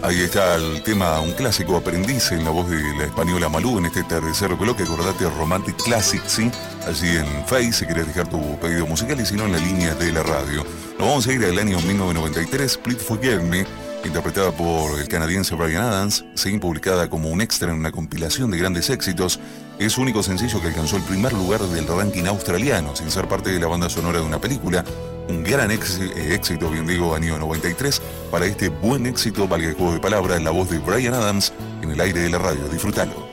Ahí está el tema, un clásico, Aprendiz, en la voz de la española Malú, en este tercer bloque. Acordate, Romantic Classic, ¿sí? Allí en Face, si querés dejar tu pedido musical, y si no, en la línea de la radio. Nos vamos a ir al año 1993, Split Forgive Me, interpretada por el canadiense Bryan Adams, ¿sí? Publicada como un extra en una compilación de grandes éxitos. Es su único sencillo que alcanzó el primer lugar del ranking australiano, sin ser parte de la banda sonora de una película. Un gran éxito, bien digo, año 93. Para este buen éxito, valga el juego de palabras, la voz de Bryan Adams en el aire de la radio. Disfrútalo.